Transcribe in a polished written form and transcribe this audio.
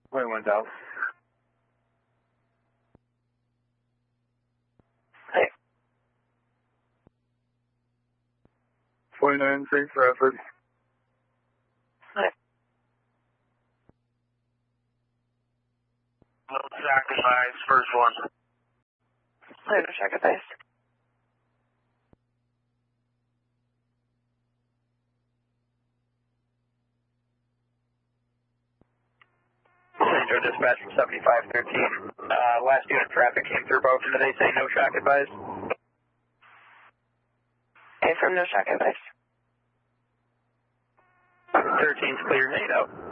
21 Delta. Hey. 29 St. Bradford. Hey. No sacrifice, first one. No sacrifice. St. Joe dispatch from 7513. Last unit traffic came through Bogan today saying no shock advised. Hey, from no shock advice. 13's clear, 8 out.